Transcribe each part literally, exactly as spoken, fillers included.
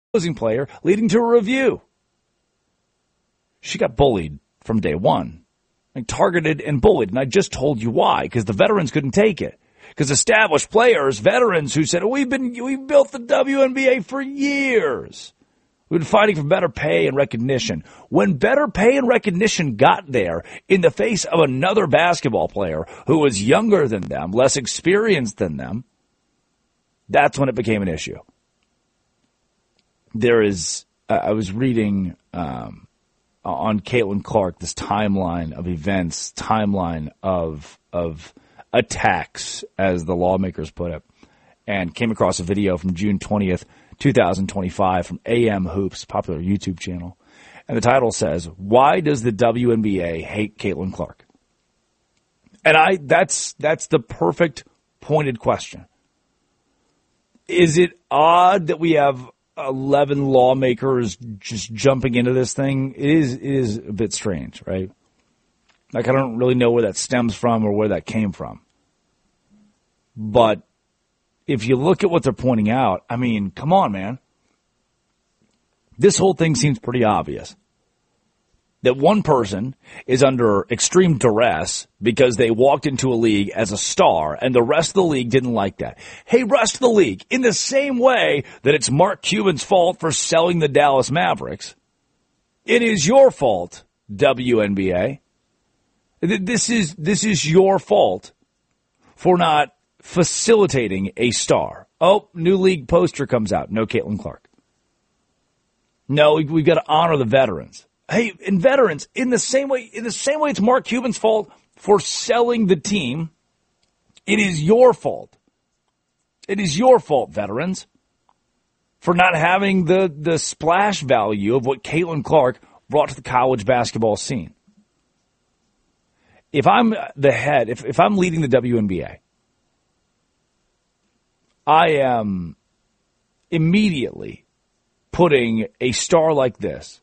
opposing player, leading to a review. She got bullied from day one, like targeted and bullied. And I just told you why, because the veterans couldn't take it. Because established players, veterans who said, we've been, we've built the W N B A for years. We've been fighting for better pay and recognition. When better pay and recognition got there in the face of another basketball player who was younger than them, less experienced than them, that's when it became an issue. There is, uh, I was reading um, on Caitlin Clark this timeline of events, timeline of of attacks, as the lawmakers put it, and came across a video from June twentieth, twenty twenty-five from A M Hoops, popular YouTube channel. And the title says, "Why does the W N B A hate Caitlin Clark?" And I that's that's the perfect pointed question. Is it odd that we have eleven lawmakers just jumping into this thing? It is, it is a bit strange, right? Like, I don't really know where that stems from or where that came from. But if you look at what they're pointing out, I mean, come on, man. This whole thing seems pretty obvious. That one person is under extreme duress because they walked into a league as a star and the rest of the league didn't like that. Hey, rest of the league, in the same way that it's Mark Cuban's fault for selling the Dallas Mavericks, it is your fault, W N B A. This is, this is your fault for not facilitating a star. Oh, new league poster comes out. No Caitlin Clark. No, we've got to honor the veterans. Hey, and veterans, in the same way, in the same way it's Mark Cuban's fault for selling the team, it is your fault. It is your fault, veterans, for not having the, the splash value of what Caitlin Clark brought to the college basketball scene. If I'm the head, if, if I'm leading the W N B A, I am immediately putting a star like this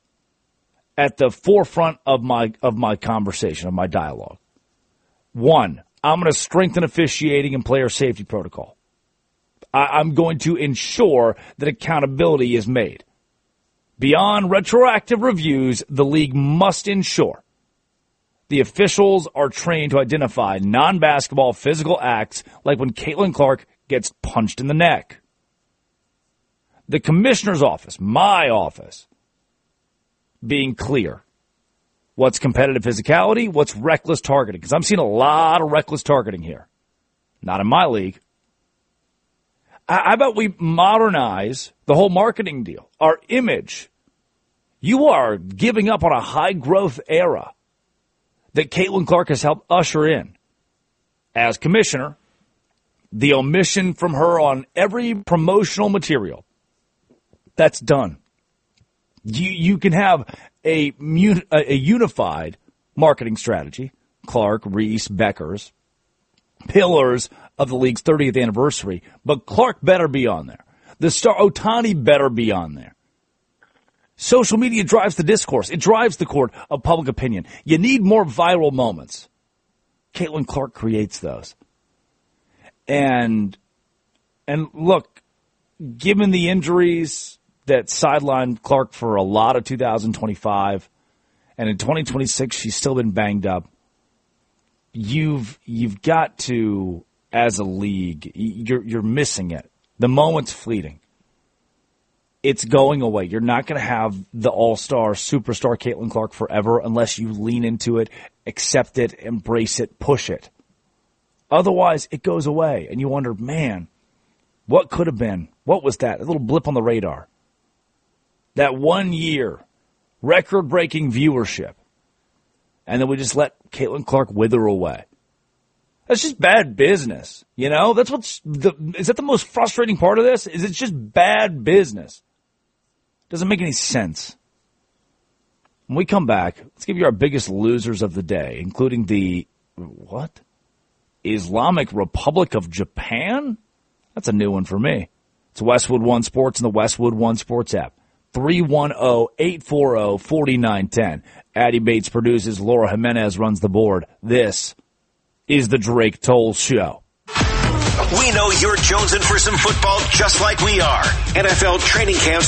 at the forefront of my of my conversation, of my dialogue. One, I'm going to strengthen officiating and player safety protocol. I, I'm going to ensure that accountability is made. Beyond retroactive reviews, the league must ensure the officials are trained to identify non-basketball physical acts like when Caitlin Clark gets punched in the neck. The commissioner's office, my office, being clear. What's competitive physicality? What's reckless targeting? Because I'm seeing a lot of reckless targeting here. Not in my league. How about we modernize the whole marketing deal? Our image. You are giving up on a high-growth era that Caitlin Clark has helped usher in. As commissioner, the omission from her on every promotional material, that's done. You you can have a, a unified marketing strategy. Clark, Reese, Beckers, pillars of the league's thirtieth anniversary. But Clark better be on there. The star Ohtani better be on there. Social media drives the discourse. It drives the court of public opinion. You need more viral moments. Caitlin Clark creates those. And and look, given the injuries that sidelined Clark for a lot of two thousand twenty-five, and in twenty twenty-six she's still been banged up. You've you've got to, as a league, you're you're missing it. The moment's fleeting. It's going away. You're not going to have the all-star, superstar Caitlin Clark forever unless you lean into it, accept it, embrace it, push it. Otherwise, it goes away, and you wonder, man, what could have been? What was that? A little blip on the radar. That one year, record-breaking viewership, and then we just let Caitlin Clark wither away. That's just bad business, you know? That's what's the, is that the most frustrating part of this? Is it's just bad business. Doesn't make any sense. When we come back, let's give you our biggest losers of the day, including the, what? Islamic Republic of Japan? That's a new one for me. It's Westwood One Sports and the Westwood One Sports app. three one zero, eight four zero, four nine one zero. Addie Bates produces. Laura Jimenez runs the board. This is the Drake Toll Show. We know you're jonesing for some football just like we are. N F L training camps